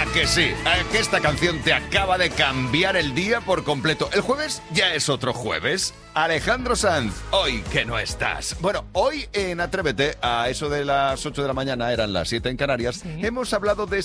que sí? ¿A que esta canción te acaba de cambiar el día por completo? El jueves ya es otro jueves. Alejandro Sanz, hoy que no estás. Bueno, hoy en Atrévete, a eso de las 8 de la mañana, eran las 7 en Canarias, sí. Hemos hablado de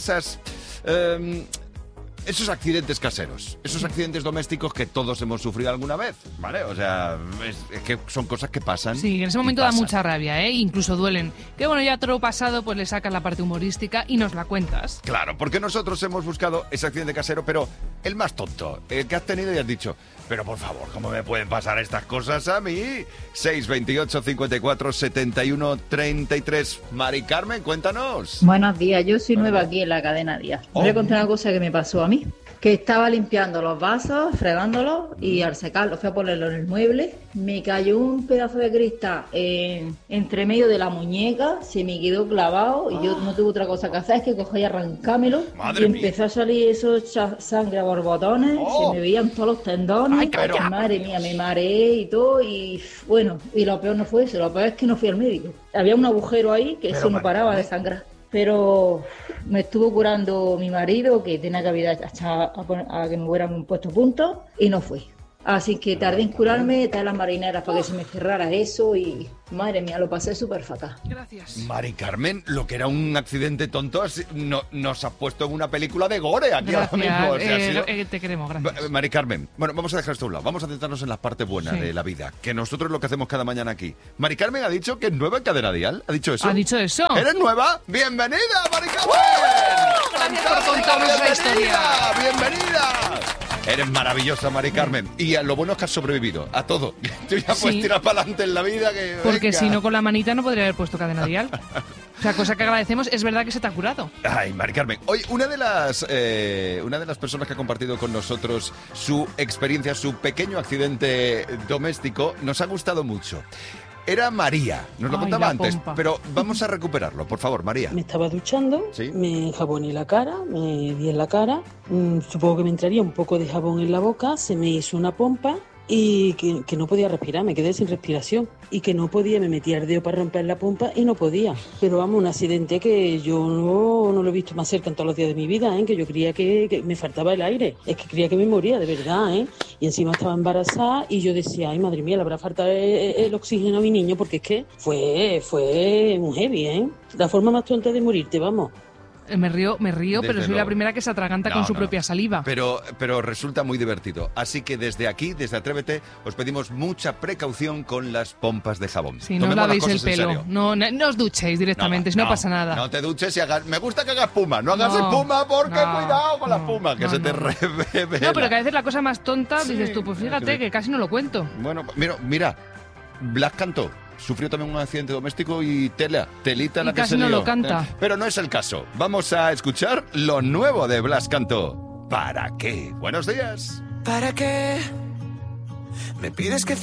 esos accidentes caseros, esos accidentes domésticos que todos hemos sufrido alguna vez, ¿vale? O sea, es que son cosas que pasan. Sí, en ese momento da mucha rabia, ¿eh? Incluso duelen. Que bueno, ya todo lo pasado, pues le sacas la parte humorística y nos la cuentas. Claro, porque nosotros hemos buscado ese accidente casero, pero el más tonto, el que has tenido y has dicho, pero por favor, ¿cómo me pueden pasar estas cosas a mí? 628 54 71 33. Mari Carmen, cuéntanos. Buenos días, yo soy nueva aquí en la cadena Díaz. Voy a contar una cosa que me pasó a mí. Que estaba limpiando los vasos, fregándolos y al secarlos fui a ponerlo en el mueble, me cayó un pedazo de cristal entre medio de la muñeca, se me quedó clavado y yo no tuve otra cosa que hacer, es que cogí y arrancármelo. Madre y mía. empezó a salir eso sangre a borbotones, se me veían todos los tendones. Ay, pero... Madre mía, me mareé y todo y bueno, y lo peor no fue eso, lo peor es que no fui al médico. Había un agujero ahí que eso no paraba de sangrar. Pero me estuvo curando mi marido, que tenía que haber hasta a que me hubieran puesto puntos, y no fui. Así que tardé en curarme, traer las marineras para que se me cerrara eso y, madre mía, lo pasé súper fatal. Gracias. Mari Carmen, lo que era un accidente tonto nos ha puesto en una película de gore aquí ahora mismo. O sea, te queremos, gracias. Mari Carmen, bueno, vamos a dejar esto a un lado. Vamos a centrarnos en la parte buena de la vida, que nosotros lo que hacemos cada mañana aquí. Mari Carmen ha dicho que es nueva en Cadena Dial. ¿Ha dicho eso? ¿Ha dicho eso? ¿Eres nueva? ¡Bienvenida, Mari Carmen! Gracias por contarnos la historia. ¡Bienvenida! Eres maravillosa, Mari Carmen. Y lo bueno es que has sobrevivido a todo. Tú ya puedes tirar para adelante en la vida. Porque si no, con la manita no podría haber puesto Cadena Dial. O sea, cosa que agradecemos, es verdad que se te ha curado. Ay, Mari Carmen. Hoy, una de las personas que ha compartido con nosotros su experiencia, su pequeño accidente doméstico, nos ha gustado mucho. Era María, nos lo contaba antes, pero vamos a recuperarlo, por favor, María. Me estaba duchando, ¿sí? Me enjaboné la cara, me di en la cara, supongo que me entraría un poco de jabón en la boca, se me hizo una pompa y que no podía respirar, me quedé sin respiración y que no podía, me metía el dedo para romper la pompa y no podía. Pero vamos, un accidente que yo no lo he visto más cerca en todos los días de mi vida, que yo creía que me faltaba el aire, es que creía que me moría, de verdad, y encima estaba embarazada y yo decía, ay madre mía, le habrá faltado el oxígeno a mi niño, porque es que fue muy heavy, la forma más tonta de morirte, vamos. Me río, pero soy la primera que se atraganta con su propia saliva. Pero resulta muy divertido. Así que desde aquí, desde Atrévete, os pedimos mucha precaución con las pompas de jabón. Sí, no lavéis el pelo. No os duchéis directamente, si no pasa nada. No te duches y hagas... Me gusta que hagas espuma. No hagas espuma porque cuidado con la espuma, que se te revela. No, pero que a veces la cosa más tonta, dices tú, pues fíjate que casi no lo cuento. Bueno, mira, Blas Cantó sufrió también un accidente doméstico y telita la que se lió. Casi no lo canta. Pero no es el caso. Vamos a escuchar lo nuevo de Blas Cantó. ¿Para qué? Buenos días. ¿Para qué me pides que